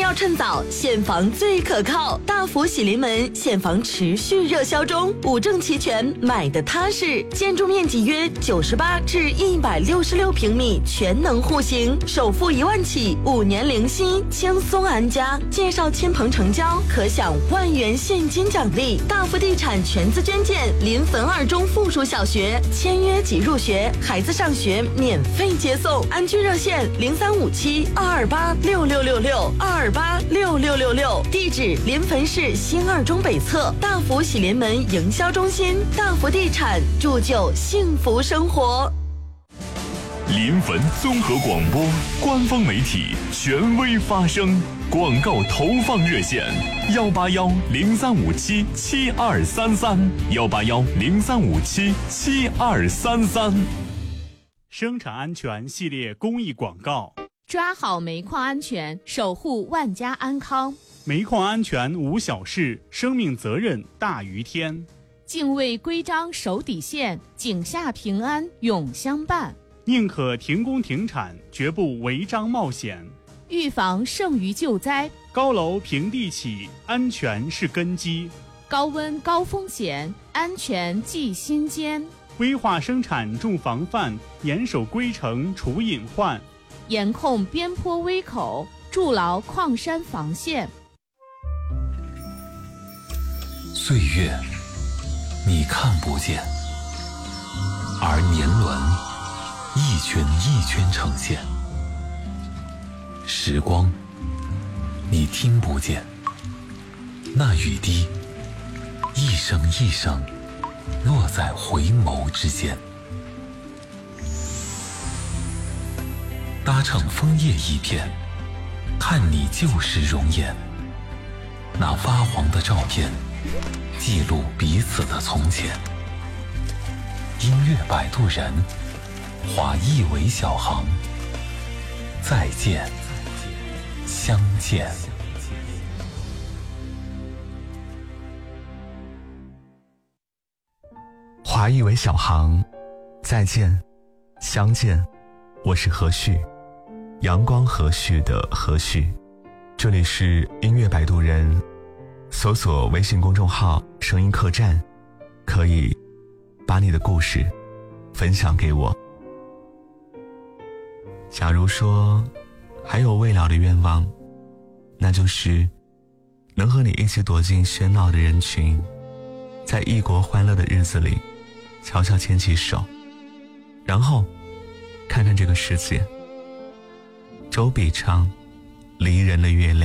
要趁早，现房最可靠。大福喜临门现房持续热销中，五证齐全，买的踏实。建筑面积约98至166平米，全能户型，首付1万起，5年零息，轻松安家。介绍亲朋成交，可享1万元现金奖励。大福地产全资捐建临汾2中附属小学，签约即入学，孩子上学免费接送。安居热线0357-228-6666，228-6666。地址临汾市新2中北侧，大福喜临门营销中心。大福地产，铸就幸福生活。 临汾综合广播官方媒体，权威发声。广告投放热线：181-0357-7233，181-0357-7233。 生产安全系列公益广告。 抓好煤矿安全，守护万家安康。 煤矿安全无小事，生命责任大于天。 敬畏规章守底线，井下平安永相伴。 宁可停工停产，绝不违章冒险。 预防胜于救灾。 高楼平地起，安全是根基。 高温高风险，安全记心间。 规划生产重防范，严守规程除隐患。 严控边坡危口，筑牢矿山防线。 岁月你看不见，而年轮一圈一圈呈现。时光你听不见，那雨滴一声一声落在回眸之间。搭乘枫叶一片，看你旧时容颜。那发黄的照片，记录彼此的从前。音乐摆渡人，划一尾小航。再见，相见。 划一尾小航，再见，相见。我是何旭，阳光和煦的何旭。这里是音乐摆渡人，搜索微信公众号声音客栈，可以把你的故事分享给我。假如说还有未了的愿望，那就是能和你一起躲进喧闹的人群，在异国欢乐的日子里悄悄牵起手，然后看看这个世界。周笔畅，离人的月亮。